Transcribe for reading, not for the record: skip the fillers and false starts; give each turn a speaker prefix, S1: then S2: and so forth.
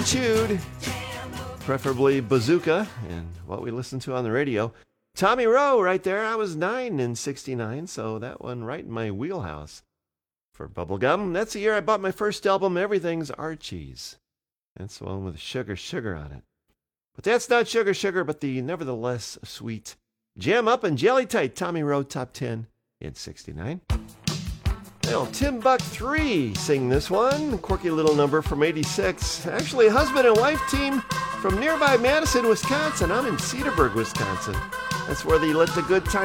S1: Chewed, preferably Bazooka, and what we listened to on the radio. Tommy Roe right there. I was 9 in 69, so that one right in my wheelhouse. For Bubblegum, that's the year I bought my first album, Everything's Archie's. That's the one with Sugar Sugar on it. But that's not Sugar Sugar, but the nevertheless sweet Jam Up and Jelly Tight Tommy Roe Top 10 in 69. Well, Timbuk 3 sing this one. Quirky little number from 86. Actually, a husband and wife team from nearby Madison, Wisconsin. I'm in Cedarburg, Wisconsin. That's where they let the good times